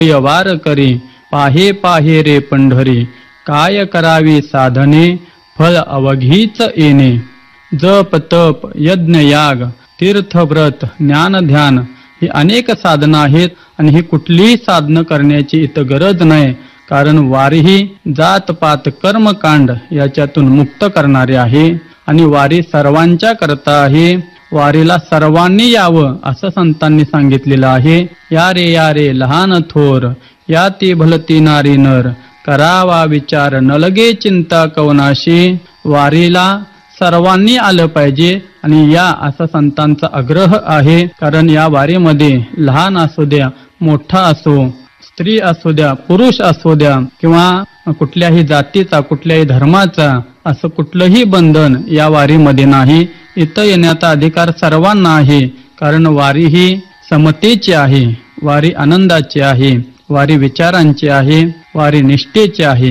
वार करी, पाहे पाहे रे पंढरी, काय करावी साधने, फळ अवघीच येणे. जप तप यज्ञ याग तीर्थ व्रत ज्ञान ध्यान ही अनेक साधनं आहेत आणि ही कुठलीही साधनं करण्याची इथं गरज नाही. कारण वारी ही जात पात कर्मकांड याच्यातून मुक्त करणारी आहे आणि वारी सर्वांच्या करता आहे. वारीला सर्वांनी यावं असं संतांनी सांगितलेलं आहे. या रे लहान थोर, या ती भलती नारी नर, करावा विचार न लगे चिंता कवनाशी. वारीला सर्वांनी आलं पाहिजे आणि या असा संतांचा आग्रह आहे. कारण या वारीमध्ये लहान असू द्या मोठा असो, स्त्री असू द्या पुरुष असू द्या किंवा कुठल्याही जातीचा कुठल्याही धर्माचा असं कुठलंही बंधन या वारीमध्ये नाही. इथं येण्याचा अधिकार सर्वांना आहे. कारण वारी ही समतेची आहे, वारी आनंदाची आहे, वारी विचारांची आहे, वारी निष्ठेची आहे.